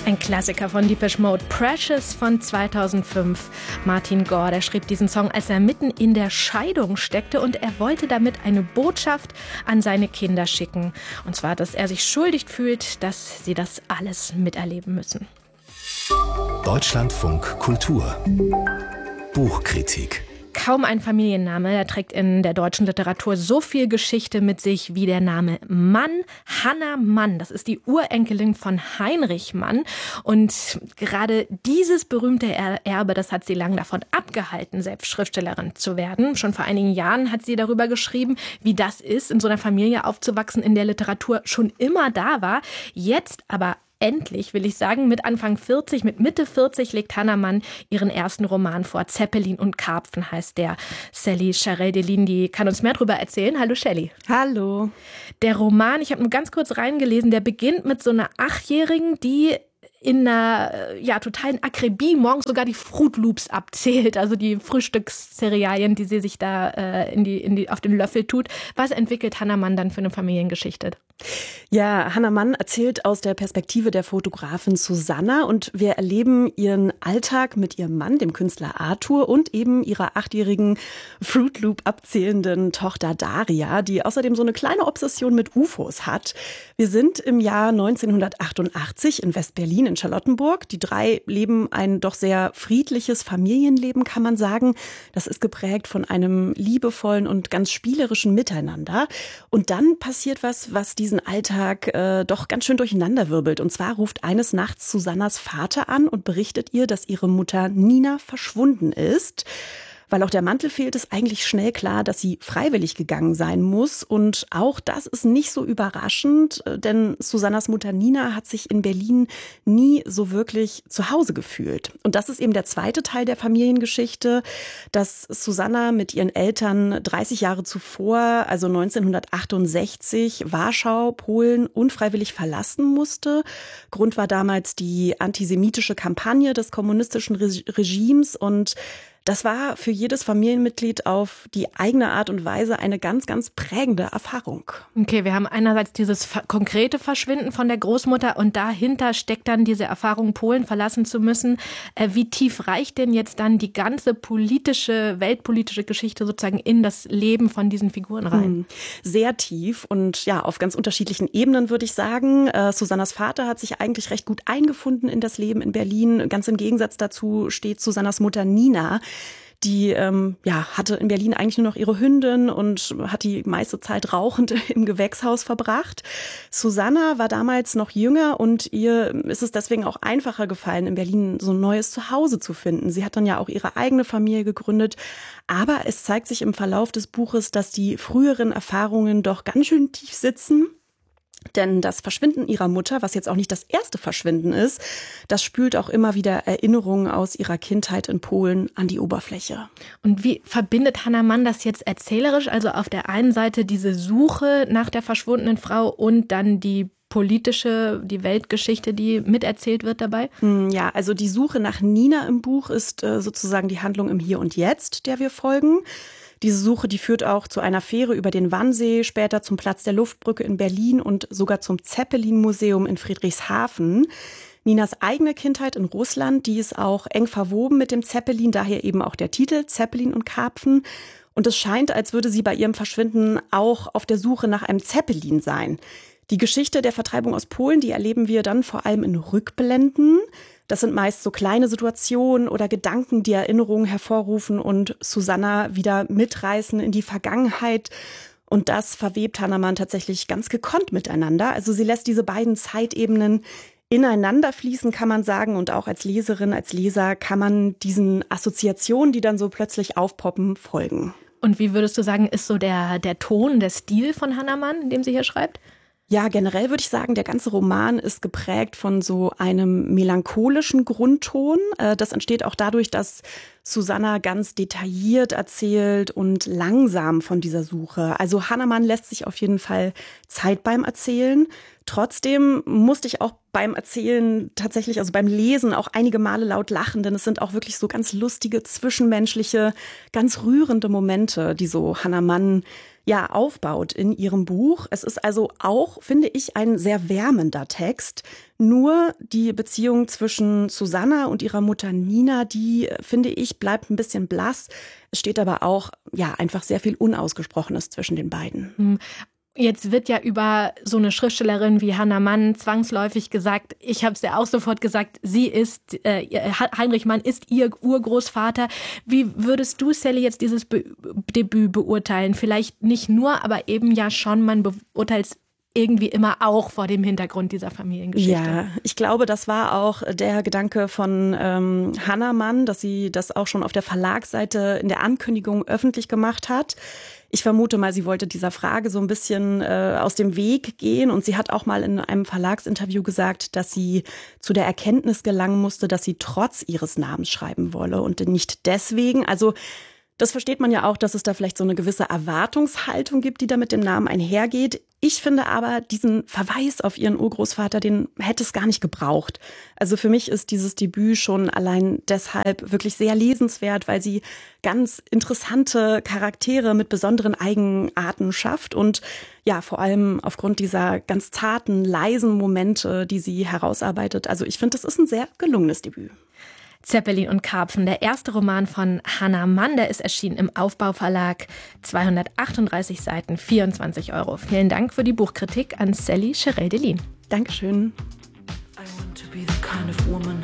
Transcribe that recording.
Ein Klassiker von Depeche Mode, Precious von 2005. Martin Gore, der schrieb diesen Song, als er mitten in der Scheidung steckte und er wollte damit eine Botschaft an seine Kinder schicken. Und zwar, dass er sich schuldig fühlt, dass sie das alles miterleben müssen. Deutschlandfunk Kultur Buchkritik. Kaum ein Familienname, der trägt in der deutschen Literatur so viel Geschichte mit sich wie der Name Mann. Hannah Mann, das ist die Urenkelin von Heinrich Mann. Und gerade dieses berühmte Erbe, das hat sie lange davon abgehalten, selbst Schriftstellerin zu werden. Schon vor einigen Jahren hat sie darüber geschrieben, wie das ist, in so einer Familie aufzuwachsen, in der Literatur schon immer da war. Jetzt aber endlich, will ich sagen, mit Mitte 40 legt Hannah Mann ihren ersten Roman vor. Zeppelin und Karpfen heißt der. Sally Charel-Delin, die kann uns mehr darüber erzählen. Hallo Shelly. Hallo. Der Roman, ich habe nur ganz kurz reingelesen, der beginnt mit so einer 8-Jährigen, die in einer totalen Akribie morgens sogar die Fruit Loops abzählt, also die Frühstückscerealien, die sie sich da auf den Löffel tut. Was entwickelt Hannah Mann dann für eine Familiengeschichte? Ja, Hannah Mann erzählt aus der Perspektive der Fotografin Susanna und wir erleben ihren Alltag mit ihrem Mann, dem Künstler Arthur, und eben ihrer 8-jährigen Fruit Loop abzählenden Tochter Daria, die außerdem so eine kleine Obsession mit UFOs hat. Wir sind im Jahr 1988 in West-Berlin in Charlottenburg. Die 3 leben ein doch sehr friedliches Familienleben, kann man sagen. Das ist geprägt von einem liebevollen und ganz spielerischen Miteinander. Und dann passiert was diesen Alltag doch ganz schön durcheinanderwirbelt. Und zwar ruft eines Nachts Susannas Vater an und berichtet ihr, dass ihre Mutter Nina verschwunden ist. Weil auch der Mantel fehlt, ist eigentlich schnell klar, dass sie freiwillig gegangen sein muss. Und auch das ist nicht so überraschend, denn Susannas Mutter Nina hat sich in Berlin nie so wirklich zu Hause gefühlt. Und das ist eben der zweite Teil der Familiengeschichte, dass Susanna mit ihren Eltern 30 Jahre zuvor, also 1968, Warschau, Polen unfreiwillig verlassen musste. Grund war damals die antisemitische Kampagne des kommunistischen Regimes und das war für jedes Familienmitglied auf die eigene Art und Weise eine ganz, ganz prägende Erfahrung. Okay, wir haben einerseits dieses konkrete Verschwinden von der Großmutter und dahinter steckt dann diese Erfahrung, Polen verlassen zu müssen. Wie tief reicht denn jetzt dann die ganze weltpolitische Geschichte sozusagen in das Leben von diesen Figuren rein? Sehr tief und ja, auf ganz unterschiedlichen Ebenen, würde ich sagen. Susannas Vater hat sich eigentlich recht gut eingefunden in das Leben in Berlin. Ganz im Gegensatz dazu steht Susannas Mutter Nina. Die hatte in Berlin eigentlich nur noch ihre Hündin und hat die meiste Zeit rauchend im Gewächshaus verbracht. Susanna war damals noch jünger und ihr ist es deswegen auch einfacher gefallen, in Berlin so ein neues Zuhause zu finden. Sie hat dann ja auch ihre eigene Familie gegründet. Aber es zeigt sich im Verlauf des Buches, dass die früheren Erfahrungen doch ganz schön tief sitzen. Denn das Verschwinden ihrer Mutter, was jetzt auch nicht das erste Verschwinden ist, das spült auch immer wieder Erinnerungen aus ihrer Kindheit in Polen an die Oberfläche. Und wie verbindet Hannah Mann das jetzt erzählerisch? Also auf der einen Seite diese Suche nach der verschwundenen Frau und dann die Weltgeschichte, die miterzählt wird dabei? Ja, also die Suche nach Nina im Buch ist sozusagen die Handlung im Hier und Jetzt, der wir folgen. Diese Suche, die führt auch zu einer Fähre über den Wannsee, später zum Platz der Luftbrücke in Berlin und sogar zum Zeppelin-Museum in Friedrichshafen. Ninas eigene Kindheit in Russland, die ist auch eng verwoben mit dem Zeppelin, daher eben auch der Titel Zeppelin und Karpfen. Und es scheint, als würde sie bei ihrem Verschwinden auch auf der Suche nach einem Zeppelin sein. Die Geschichte der Vertreibung aus Polen, die erleben wir dann vor allem in Rückblenden. Das sind meist so kleine Situationen oder Gedanken, die Erinnerungen hervorrufen und Susanna wieder mitreißen in die Vergangenheit. Und das verwebt Hannah Mann tatsächlich ganz gekonnt miteinander. Also sie lässt diese beiden Zeitebenen ineinander fließen, kann man sagen. Und auch als Leserin, als Leser kann man diesen Assoziationen, die dann so plötzlich aufpoppen, folgen. Und wie würdest du sagen, ist so der Ton, der Stil von Hannah Mann, in dem sie hier schreibt? Ja, generell würde ich sagen, der ganze Roman ist geprägt von so einem melancholischen Grundton. Das entsteht auch dadurch, dass Susanna ganz detailliert erzählt und langsam von dieser Suche. Also Hannah Mann lässt sich auf jeden Fall Zeit beim Erzählen. Trotzdem musste ich auch beim Erzählen tatsächlich, also beim Lesen auch einige Male laut lachen, denn es sind auch wirklich so ganz lustige, zwischenmenschliche, ganz rührende Momente, die so Hannah Mann aufbaut in ihrem Buch. Es ist also auch, finde ich, ein sehr wärmender Text. Nur die Beziehung zwischen Susanna und ihrer Mutter Nina, die, finde ich, bleibt ein bisschen blass. Es steht aber auch einfach sehr viel Unausgesprochenes zwischen den beiden. Jetzt wird ja über so eine Schriftstellerin wie Hannah Mann zwangsläufig gesagt, ich habe es ja auch sofort gesagt, Heinrich Mann ist ihr Urgroßvater. Wie würdest du, Sally, jetzt dieses Debüt beurteilen? Vielleicht nicht nur, aber eben ja schon, man beurteilt es irgendwie immer auch vor dem Hintergrund dieser Familiengeschichte. Ja, ich glaube, das war auch der Gedanke von Hannah Mann, dass sie das auch schon auf der Verlagsseite in der Ankündigung öffentlich gemacht hat. Ich vermute mal, sie wollte dieser Frage so ein bisschen aus dem Weg gehen. Und sie hat auch mal in einem Verlagsinterview gesagt, dass sie zu der Erkenntnis gelangen musste, dass sie trotz ihres Namens schreiben wolle und nicht deswegen. Also das versteht man ja auch, dass es da vielleicht so eine gewisse Erwartungshaltung gibt, die da mit dem Namen einhergeht. Ich finde aber, diesen Verweis auf ihren Urgroßvater, den hätte es gar nicht gebraucht. Also für mich ist dieses Debüt schon allein deshalb wirklich sehr lesenswert, weil sie ganz interessante Charaktere mit besonderen Eigenarten schafft und vor allem aufgrund dieser ganz zarten, leisen Momente, die sie herausarbeitet. Also ich finde, das ist ein sehr gelungenes Debüt. Zeppelin und Karpfen, der erste Roman von Hannah Mann, der ist erschienen im Aufbau-Verlag, 238 Seiten, 24 €. Vielen Dank für die Buchkritik an Sally Scherel-Delin. Dankeschön. I want to be the kind of woman